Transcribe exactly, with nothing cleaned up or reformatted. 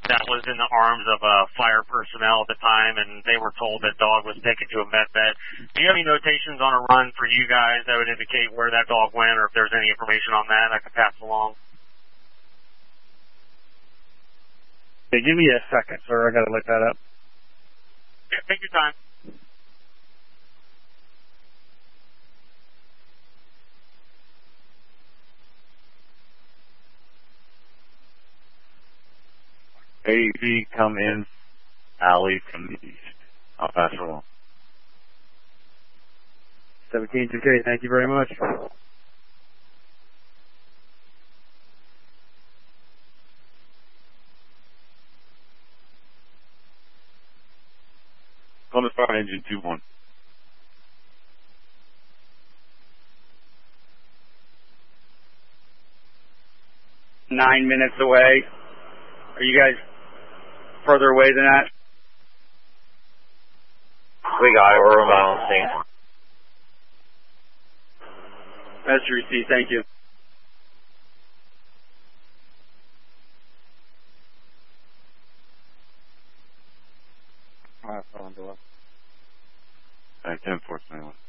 that was in the arms of uh, fire personnel at the time, and they were told that dog was taken to a med bed. Do you have any notations on a run for you guys that would indicate where that dog went, or if there's any information on that I could pass along? Okay, give me a second, sir. I got to look that up. Yeah, take your time. A V, come in, alley from the east. I'll pass it along. seventeen two K, thank you very much. Columbus Fire Engine two one. Nine minutes away. Are you guys further away than that? We got it. We're rebalancing. That's your receipt. Thank you. All right, phone door. Alright, ten four twenty-one.